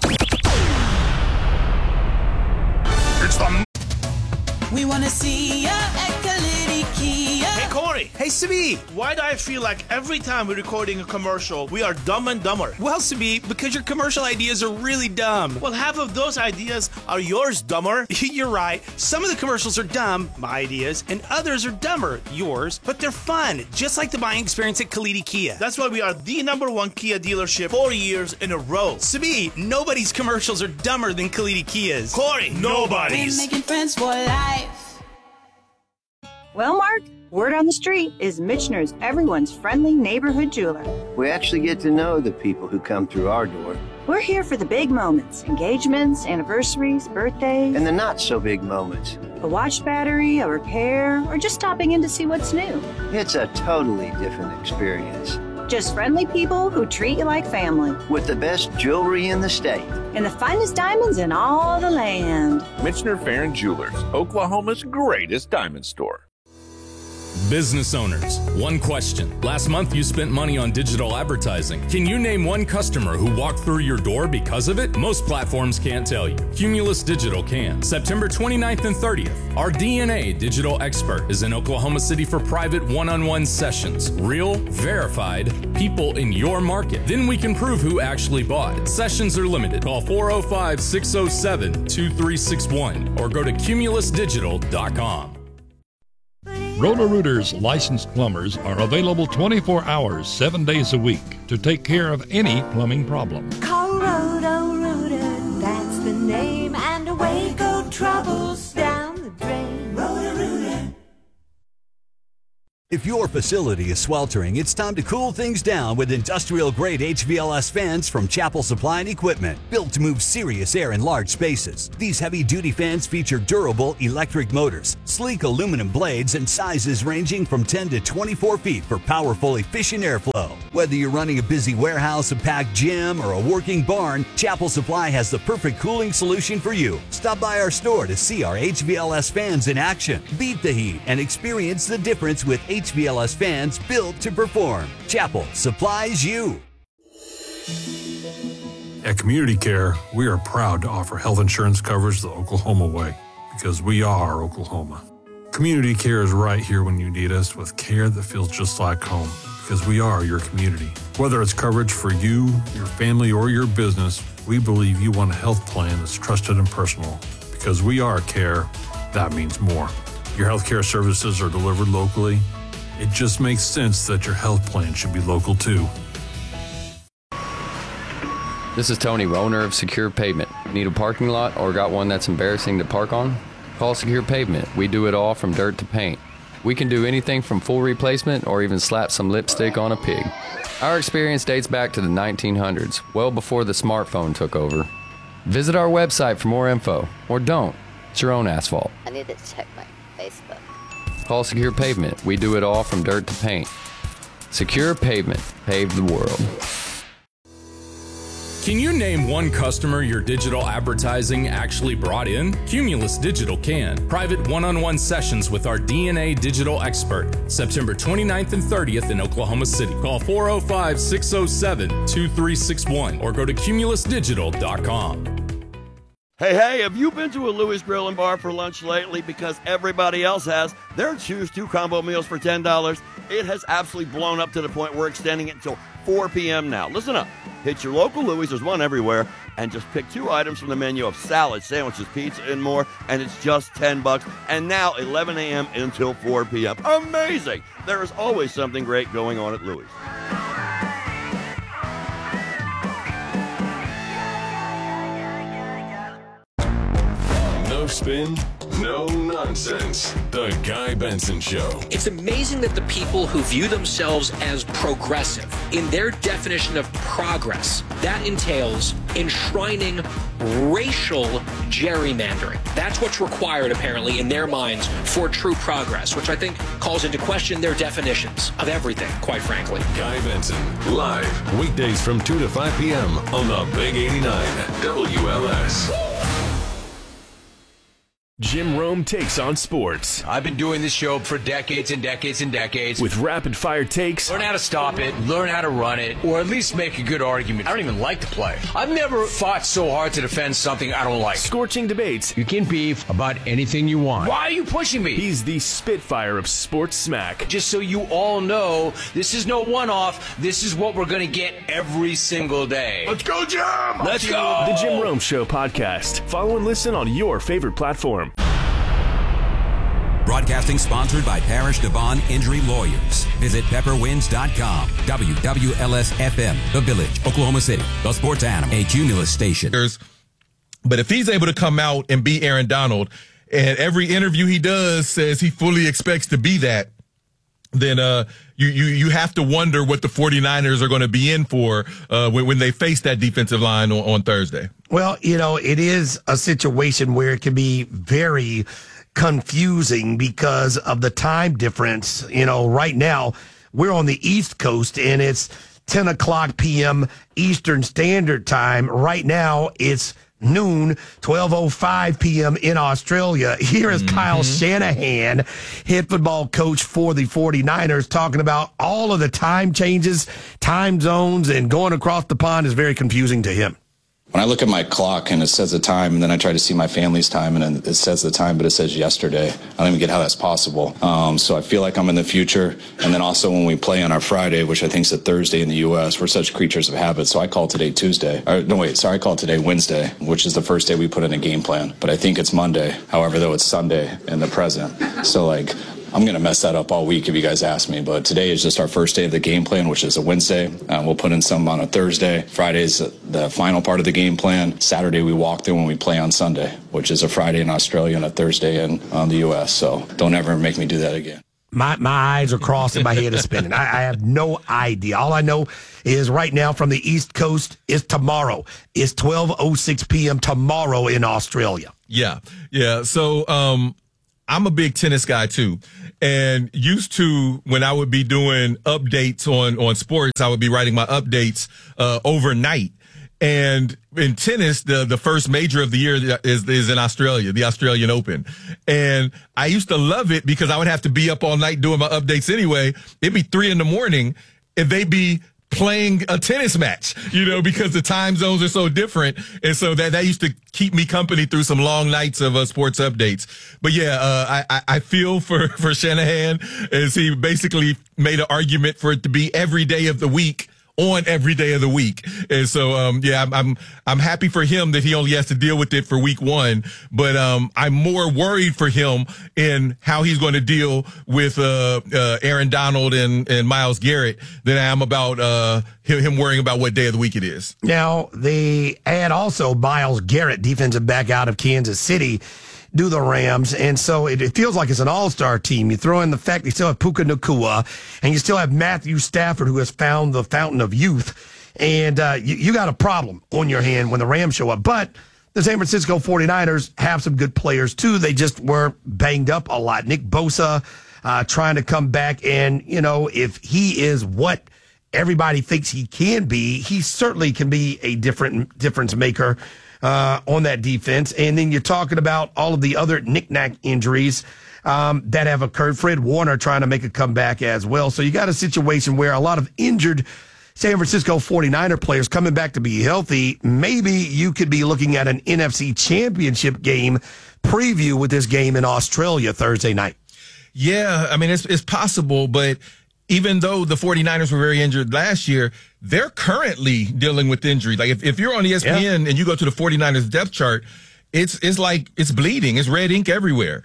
It's the... We want to see ya at Kalidi Kia. Hey, Corey. Hey, Sabi. Why do I feel like every time we're recording a commercial, we are dumb and dumber? Well, Sabi, because your commercial ideas are really dumb. Well, half of those ideas are yours, dumber. You're right. Some of the commercials are dumb, my ideas, and others are dumber, yours, but they're fun, just like the buying experience at Kalidi Kia. That's why we are the #1 Kia dealership 4 years in a row. Sabi, nobody's commercials are dumber than Kalidi Kia's. Corey, nobody's. We're making friends for life. Well, Mark, word on the street is Michener's everyone's friendly neighborhood jeweler. We actually get to know the people who come through our door. We're here for the big moments, engagements, anniversaries, birthdays. And the not-so-big moments. A watch battery, a repair, or just stopping in to see what's new. It's a totally different experience. Just friendly people who treat you like family. With the best jewelry in the state. And the finest diamonds in all the land. Michener Farron Jewelers, Oklahoma's greatest diamond store. Business owners, one question. Last month you spent money on digital advertising. Can you name one customer who walked through your door because of it? Most platforms can't tell you. Cumulus Digital can. September 29th and 30th, our DNA digital expert is in Oklahoma City for private one-on-one sessions. Real, verified, people in your market. Then we can prove who actually bought. Sessions are limited. Call 405-607-2361 or go to cumulusdigital.com. Roto-Rooter's licensed plumbers are available 24 hours, 7 days a week to take care of any plumbing problem. Call Roto-Rooter, that's the name, and away go troubles down the drain. Roto-Rooter. If your facility is sweltering, it's time to cool things down with industrial-grade HVLS fans from Chapel Supply and Equipment, built to move serious air in large spaces. These heavy-duty fans feature durable electric motors, sleek aluminum blades, and sizes ranging from 10 to 24 feet for powerful, efficient airflow. Whether you're running a busy warehouse, a packed gym, or a working barn, Chapel Supply has the perfect cooling solution for you. Stop by our store to see our HVLS fans in action. Beat the heat and experience the difference with HVLS fans built to perform. Chapel supplies you. At Community Care, we are proud to offer health insurance coverage the Oklahoma way, because we are Oklahoma. Community Care is right here when you need us, with care that feels just like home, because we are your community. Whether it's coverage for you, your family, or your business, we believe you want a health plan that's trusted and personal. Because we are care, that means more. Your healthcare services are delivered locally. It just makes sense that your health plan should be local too. This is Tony, owner of Secure Pavement. Need a parking lot or got one that's embarrassing to park on? Call Secure Pavement. We do it all from dirt to paint. We can do anything from full replacement or even slap some lipstick on a pig. Our experience dates back to the 1900s, well before the smartphone took over. Visit our website for more info, or don't. It's your own asphalt. I need to check my Facebook. Call Secure Pavement. We do it all from dirt to paint. Secure Pavement. Pave the world. Can you name one customer your digital advertising actually brought in? Cumulus Digital can. Private one-on-one sessions with our DNA digital expert. September 29th and 30th in Oklahoma City. Call 405-607-2361 or go to cumulusdigital.com. Hey, have you been to a Louis Grill and Bar for lunch lately? Because everybody else has. Their Choose 2 combo meals for $10. It has absolutely blown up to the point we're extending it until 4 p.m. now. Listen up. Hit your local Louis, there's one everywhere, and just pick 2 items from the menu of salads, sandwiches, pizza, and more, and it's just $10. And now 11 a.m. until 4 p.m. Amazing! There is always something great going on at Louis. No spin, no nonsense. The Guy Benson Show. It's amazing that the people who view themselves as progressive, in their definition of progress, that entails enshrining racial gerrymandering. That's what's required, apparently, in their minds for true progress, which I think calls into question their definitions of everything, quite frankly. Guy Benson, live, weekdays from 2 to 5 p.m. on the Big 89 WLS. Jim Rome takes on sports. I've been doing this show for decades and decades and decades. With rapid-fire takes. Learn how to stop it, learn how to run it, or at least make a good argument. I don't even like to play. I've never fought so hard to defend something I don't like. Scorching debates. You can beef about anything you want. Why are you pushing me? He's the Spitfire of sports smack. Just so you all know, this is no one-off. This is what we're going to get every single day. Let's go, Jim! Let's go! The Jim Rome Show podcast. Follow and listen on your favorite platform. Broadcasting sponsored by Parish Devon Injury Lawyers. Visit pepperwinds.com. WWLS-FM, The Village, Oklahoma City. The Sports Animal, a Cumulus station. But if he's able to come out and be Aaron Donald, and every interview he does says he fully expects to be that, then you have to wonder what the 49ers are going to be in for when they face that defensive line on Thursday. Well, it is a situation where it can be very confusing because of the time difference. Right now we're on the East Coast and it's 10 o'clock p.m. Eastern Standard Time. Right now it's noon, 12:05 p.m. in Australia. Here is Kyle Shanahan, head football coach for the 49ers, talking about all of the time changes, time zones, and going across the pond is very confusing to him. When I look at my clock and it says the time, and then I try to see my family's time, and it says the time, but it says yesterday. I don't even get how that's possible. So I feel like I'm in the future. And then also when we play on our Friday, which I think is a Thursday in the U.S., we're such creatures of habit. So I call today Tuesday. I call today Wednesday, which is the first day we put in a game plan. But I think it's Monday. However, though, it's Sunday in the present. So, I'm going to mess that up all week if you guys ask me, but today is just our first day of the game plan, which is a Wednesday. We'll put in some on a Thursday. Friday's the final part of the game plan. Saturday we walk through when we play on Sunday, which is a Friday in Australia and a Thursday in the U.S., so don't ever make me do that again. My eyes are crossing, my head is spinning. I have no idea. All I know is right now from the East Coast is tomorrow. It's 12:06 p.m. tomorrow in Australia. Yeah. So I'm a big tennis guy too, and used to when I would be doing updates on sports, I would be writing my updates overnight. And in tennis, the first major of the year is in Australia, the Australian Open. And I used to love it because I would have to be up all night doing my updates anyway. It'd be 3 a.m. and they'd be playing a tennis match, because the time zones are so different. And so that used to keep me company through some long nights of sports updates. But yeah, I feel for Shanahan as he basically made an argument for it to be every day of the week. On every day of the week. And so, I'm happy for him that he only has to deal with it for week 1. But, I'm more worried for him in how he's going to deal with, Aaron Donald and Myles Garrett than I am about, him worrying about what day of the week it is. Now, they add also Myles Garrett, defensive back out of Kansas City, do the Rams, and so it feels like it's an all-star team. You throw in the fact you still have Puka Nacua, and you still have Matthew Stafford, who has found the fountain of youth, and you got a problem on your hand when the Rams show up. But the San Francisco 49ers have some good players, too. They just were banged up a lot. Nick Bosa trying to come back, and, if he is what everybody thinks he can be, he certainly can be a difference maker on that defense. And then you're talking about all of the other knick-knack injuries that have occurred. Fred Warner trying to make a comeback as well. So you got a situation where a lot of injured San Francisco 49er players coming back to be healthy. Maybe you could be looking at an NFC Championship game preview with this game in Australia Thursday night. Yeah, I mean, it's possible, but even though the 49ers were very injured last year, they're currently dealing with injury. Like if you're on ESPN and you go to the 49ers depth chart, it's like it's bleeding. It's red ink everywhere.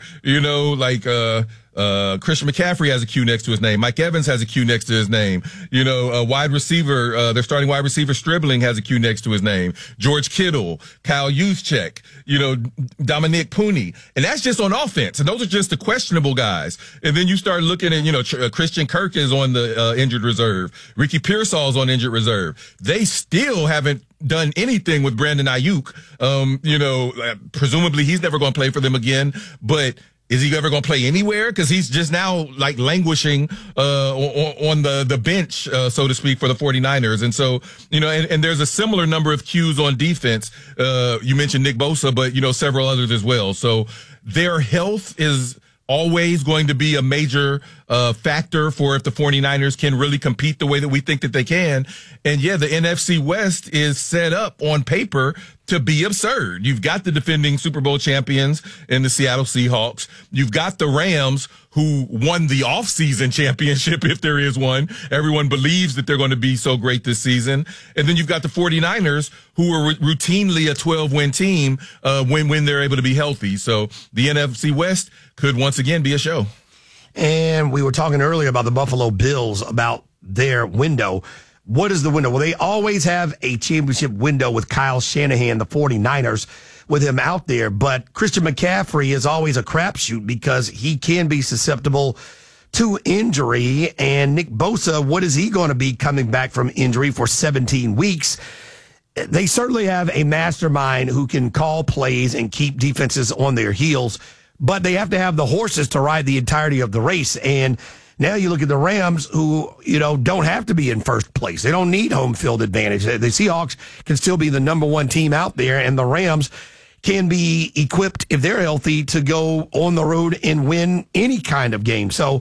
Christian McCaffrey has a Q next to his name. Mike Evans has a Q next to his name. Wide receiver, their starting wide receiver Stribling has a Q next to his name. George Kittle, Kyle Juszczyk, Dominic Puni. And that's just on offense. And those are just the questionable guys. And then you start looking at, Christian Kirk is on the injured reserve. Ricky Pearsall's on injured reserve. They still haven't done anything with Brandon Ayuk. Presumably he's never going to play for them again, but is he ever going to play anywhere? Because he's just now like languishing on the bench, so to speak, for the 49ers. And so, and there's a similar number of cues on defense. You mentioned Nick Bosa, but, several others as well. So their health is always going to be a major factor for if the 49ers can really compete the way that we think that they can. And yeah, the NFC West is set up on paper to be absurd. You've got the defending Super Bowl champions in the Seattle Seahawks. You've got the Rams, who won the offseason championship, if there is one. Everyone believes that they're going to be so great this season. And then you've got the 49ers, who are routinely a 12-win team when they're able to be healthy. So the NFC West could once again be a show. And we were talking earlier about the Buffalo Bills, about their window. What is the window? Well, they always have a championship window with Kyle Shanahan, the 49ers, with him out there. But Christian McCaffrey is always a crapshoot because he can be susceptible to injury. And Nick Bosa, what is he going to be coming back from injury for 17 weeks? They certainly have a mastermind who can call plays and keep defenses on their heels, but they have to have the horses to ride the entirety of the race. And now you look at the Rams, who, don't have to be in first place. They don't need home field advantage. The Seahawks can still be the number one team out there, and the Rams can be equipped, if they're healthy, to go on the road and win any kind of game. So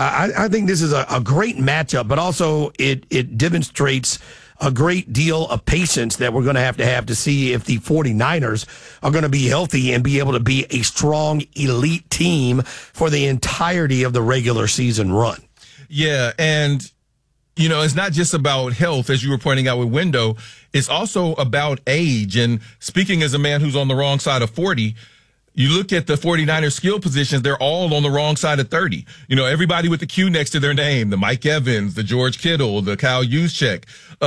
I think this is a great matchup, but also it demonstrates a great deal of patience that we're going to have to see if the 49ers are going to be healthy and be able to be a strong elite team for the entirety of the regular season run. Yeah, and it's not just about health, as you were pointing out with Window. It's also about age. And speaking as a man who's on the wrong side of 40, you look at the 49ers skill positions, they're all on the wrong side of 30. Everybody with the Q next to their name, the Mike Evans, the George Kittle, the Kyle Juszczyk.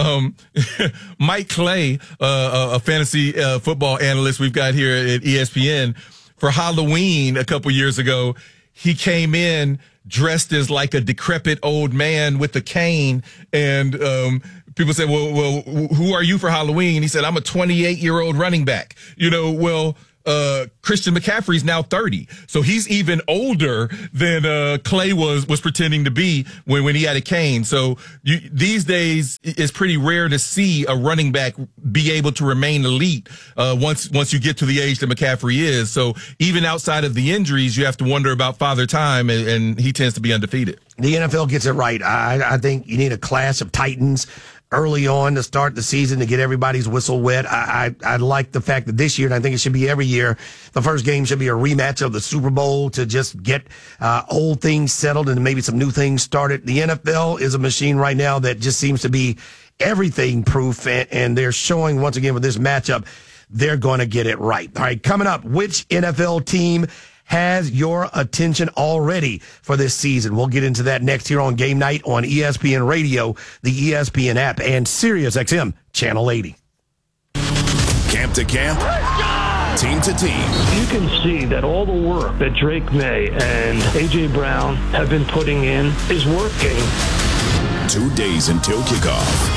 Mike Clay, a fantasy football analyst we've got here at ESPN, for Halloween a couple years ago, he came in dressed as like a decrepit old man with a cane, and people said, well, who are you for Halloween? He said, I'm a 28-year-old running back. Christian McCaffrey's now 30. So he's even older than Clay was pretending to be when he had a cane. So these days, it's pretty rare to see a running back be able to remain elite once you get to the age that McCaffrey is. So even outside of the injuries, you have to wonder about Father Time, and he tends to be undefeated. The NFL gets it right. I think you need a class of Titans early on to start the season to get everybody's whistle wet. I like the fact that this year, and I think it should be every year, the first game should be a rematch of the Super Bowl to just get old things settled and maybe some new things started. The NFL is a machine right now that just seems to be everything proof, and they're showing once again with this matchup, they're going to get it right. All right, coming up, which NFL team has your attention already for this season? We'll get into that next here on Game Night on ESPN Radio, the ESPN app, and Sirius XM Channel 80. Camp to camp, team to team. You can see that all the work that Drake May and A.J. Brown have been putting in is working. 2 days until kickoff.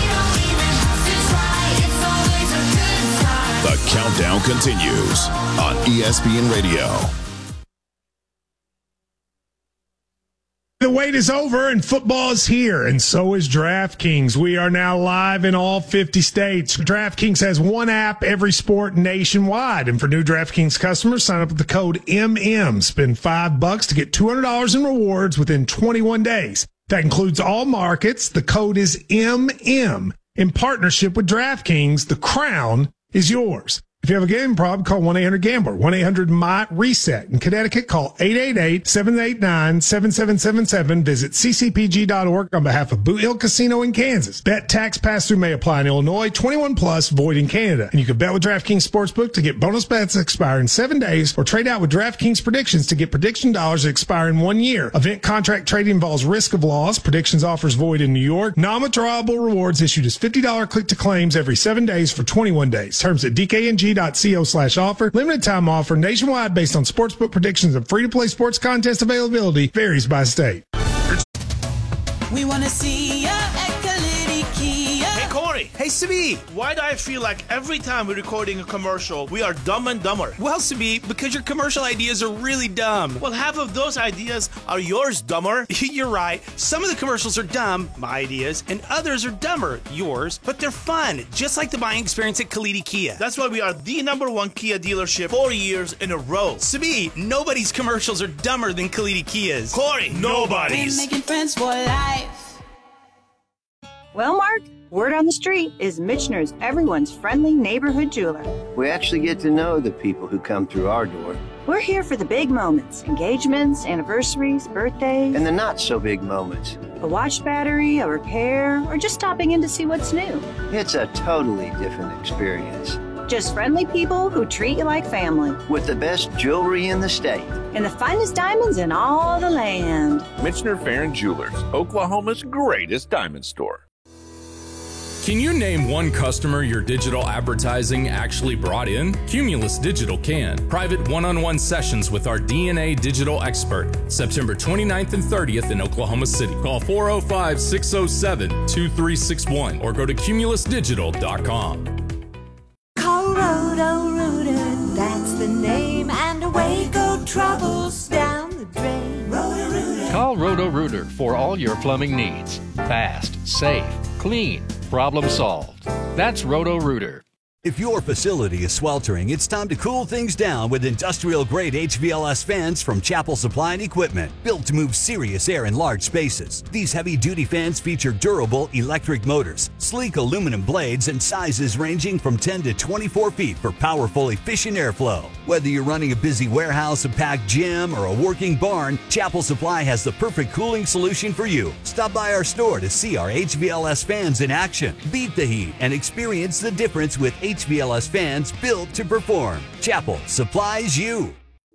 The countdown continues on ESPN Radio. The wait is over and football is here, and so is DraftKings. We are now live in all 50 states. DraftKings has one app, every sport nationwide. And for new DraftKings customers, sign up with the code MM. Spend $5 to get $200 in rewards within 21 days. That includes all markets. The code is MM. In partnership with DraftKings, the crown is yours. If you have a gambling problem, call 1-800-GAMBLER, 1-800-MY-RESET. In Connecticut, call 888-789-7777. Visit ccpg.org on behalf of Boot Hill Casino in Kansas. Bet tax pass-through may apply in Illinois, 21 plus, void in Canada. And you can bet with DraftKings Sportsbook to get bonus bets that expire in 7 days, or trade out with DraftKings Predictions to get prediction dollars that expire in 1 year. Event contract trading involves risk of loss. Predictions offers void in New York. Non-withdrawable rewards issued as $50 click-to-claims every 7 days for 21 days. Terms at DKNG.co/offer. Limited time offer nationwide based on sportsbook predictions and free-to-play sports contest availability. Varies by state. We want to see ya at Kalidi Kia. Hey, Corey. Hey, Sabi. Why do I feel like every time we're recording a commercial, we are dumb and dumber? Well, Sabi, because your commercial ideas are really dumb. Well, half of those ideas are yours, dumber. You're right. Some of the commercials are dumb, my ideas, and others are dumber, yours, but they're fun, just like the buying experience at Kalidi Kia. That's why we are the #1 Kia dealership 4 years in a row. Sabi, nobody's commercials are dumber than Kalidi Kia's. Corey, nobody's. We're making friends for life. Well, Mark, word on the street is Michener's everyone's friendly neighborhood jeweler. We actually get to know the people who come through our door. We're here for the big moments, engagements, anniversaries, birthdays. And the not so big moments. A watch battery, a repair, or just stopping in to see what's new. It's a totally different experience. Just friendly people who treat you like family. With the best jewelry in the state. And the finest diamonds in all the land. Michener Farron Jewelers, Oklahoma's greatest diamond store. Can you name one customer your digital advertising actually brought in? Cumulus Digital can. Private one-on-one sessions with our DNA digital expert. September 29th and 30th in Oklahoma City. Call 405-607-2361 or go to cumulusdigital.com. Call Roto-Rooter, that's the name, and away go troubles down the drain. Roto-Rooter. Call Roto-Rooter for all your plumbing needs. Fast, safe, clean, problem solved. That's Roto-Rooter. If your facility is sweltering, it's time to cool things down with industrial-grade HVLS fans from Chapel Supply and Equipment, built to move serious air in large spaces. These heavy-duty fans feature durable electric motors, sleek aluminum blades, and sizes ranging from 10 to 24 feet for powerful, efficient airflow. Whether you're running a busy warehouse, a packed gym, or a working barn, Chapel Supply has the perfect cooling solution for you. Stop by our store to see our HVLS fans in action. Beat the heat and experience the difference with HVLS fans built to perform. Chapel supplies you.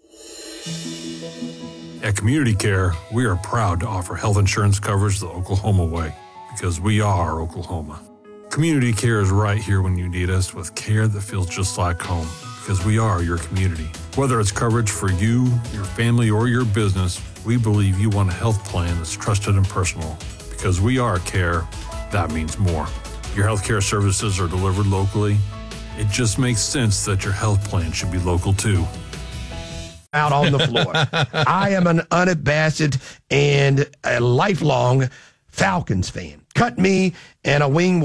At Community Care, we are proud to offer health insurance coverage the Oklahoma way, because we are Oklahoma. Community Care is right here when you need us, with care that feels just like home, because we are your community. Whether it's coverage for you, your family, or your business, We believe you want a health plan that's trusted and personal. Because we are Care, that means more. Your healthcare services are delivered locally. It just makes sense that your health plan should be local too. Out on the floor. I am an unabashed and a lifelong Falcons fan. Cut me and a wing